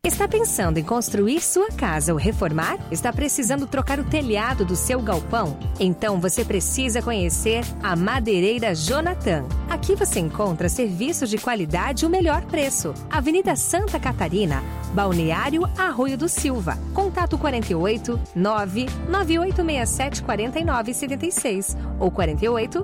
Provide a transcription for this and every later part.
Está pensando em construir sua casa ou reformar? Está precisando trocar o telhado do seu galpão? Então você precisa conhecer a Madeireira Jonathan. Aqui você encontra serviços de qualidade e o melhor preço. Avenida Santa Catarina, Balneário Arroio do Silva. Contato 48 99867 4976 ou 48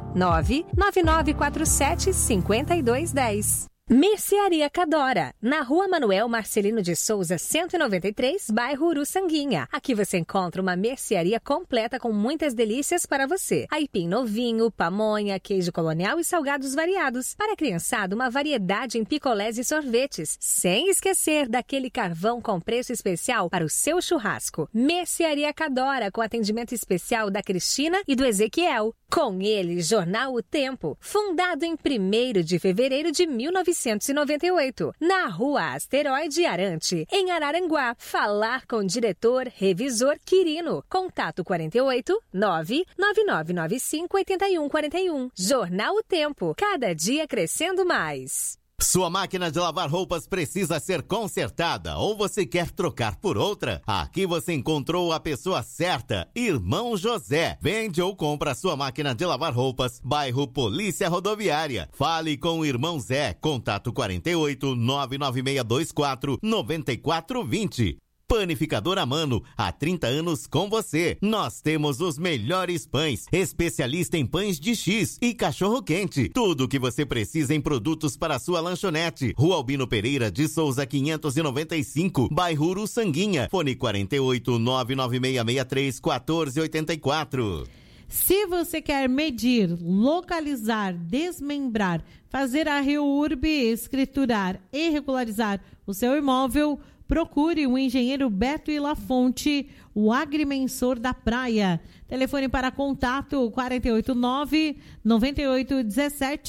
99947 5210. Mercearia Cadora, na Rua Manuel Marcelino de Souza, 193, bairro Uruçanguinha. Aqui você encontra uma mercearia completa com muitas delícias para você. Aipim novinho, pamonha, queijo colonial e salgados variados. Para a criançada, uma variedade em picolés e sorvetes. Sem esquecer daquele carvão com preço especial para o seu churrasco. Mercearia Cadora, com atendimento especial da Cristina e do Ezequiel. Com ele, Jornal O Tempo, fundado em 1º de fevereiro de 1998, na Rua Asteroide Arante, em Araranguá. Falar com o diretor revisor Quirino. Contato 48 99995 8141. Jornal O Tempo, cada dia crescendo mais. Sua máquina de lavar roupas precisa ser consertada ou você quer trocar por outra? Aqui você encontrou a pessoa certa, Irmão José. Vende ou compra sua máquina de lavar roupas, bairro Polícia Rodoviária. Fale com o Irmão Zé. Contato 48 99624 9420. Panificadora Mano, há 30 anos com você. Nós temos os melhores pães, especialista em pães de X e cachorro-quente. Tudo o que você precisa em produtos para a sua lanchonete. Rua Albino Pereira de Souza 595, bairro Uruçanguinha. Fone 48 99663 1484. Se você quer medir, localizar, desmembrar, fazer a REURB, escriturar e regularizar o seu imóvel, procure o engenheiro Beto e Lafonte, o agrimensor da praia. Telefone para contato 489-9817